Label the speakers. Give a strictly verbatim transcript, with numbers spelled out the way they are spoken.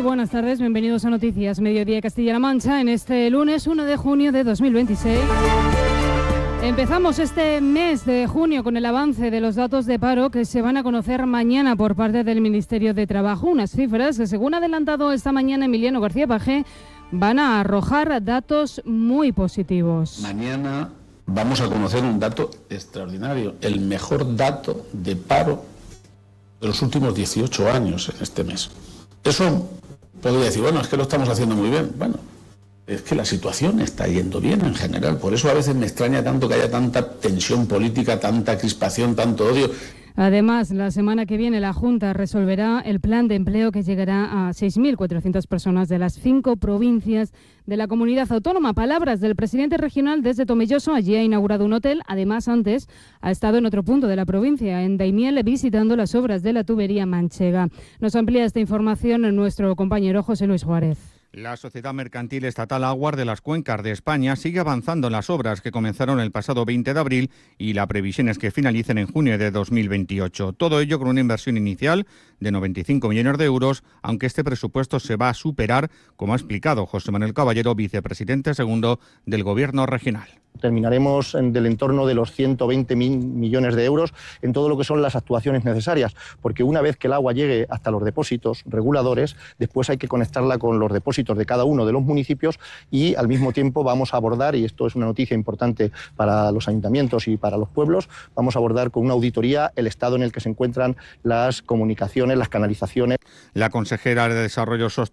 Speaker 1: buenas tardes, bienvenidos a Noticias Mediodía Castilla-La Mancha en este lunes uno de junio de dos mil veintiséis. Empezamos este mes de junio con el avance de los datos de paro que se van a conocer mañana por parte del Ministerio de Trabajo, unas cifras que, según ha adelantado esta mañana Emiliano García Paje, van a arrojar datos muy positivos.
Speaker 2: Mañana vamos a conocer un dato extraordinario, el mejor dato de paro de los últimos dieciocho años en este mes. Eso podría decir, bueno, es que lo estamos haciendo muy bien. Bueno, es que la situación está yendo bien en general. Por eso a veces me extraña tanto que haya tanta tensión política, tanta crispación, tanto odio.
Speaker 1: Además, la semana que viene la Junta resolverá el plan de empleo que llegará a seis mil cuatrocientas personas de las cinco provincias de la comunidad autónoma. Palabras del presidente regional desde Tomelloso. Allí ha inaugurado un hotel. Además, antes ha estado en otro punto de la provincia, en Daimiel, visitando las obras de la tubería manchega. Nos amplía esta información nuestro compañero José Luis Juárez.
Speaker 3: La Sociedad Mercantil Estatal Aguas de las Cuencas de España sigue avanzando en las obras que comenzaron el pasado veinte de abril y la previsión es que finalicen en junio de dos mil veintiocho. Todo ello con una inversión inicial de noventa y cinco millones de euros, aunque este presupuesto se va a superar, como ha explicado José Manuel Caballero, vicepresidente segundo del Gobierno regional.
Speaker 4: Terminaremos en del entorno de los ciento veinte mil millones de euros en todo lo que son las actuaciones necesarias, porque una vez que el agua llegue hasta los depósitos reguladores, después hay que conectarla con los depósitos de cada uno de los municipios y al mismo tiempo vamos a abordar, y esto es una noticia importante para los ayuntamientos y para los pueblos, vamos a abordar con una auditoría el estado en el que se encuentran las comunicaciones, las canalizaciones.
Speaker 3: La consejera de Desarrollo Sostenible